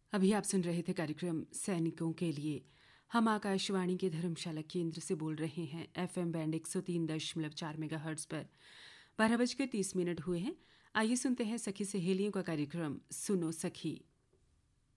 अभी आप सुन रहे थे कार्यक्रम सैनिकों के लिए। हम आकाशवाणी के धर्मशाला केंद्र से बोल रहे हैं FM बैंड 103.4 मेगाहर्ट्ज पर। 12:30 हुए हैं। आइए सुनते हैं सखी सहेलियों का कार्यक्रम सुनो सखी।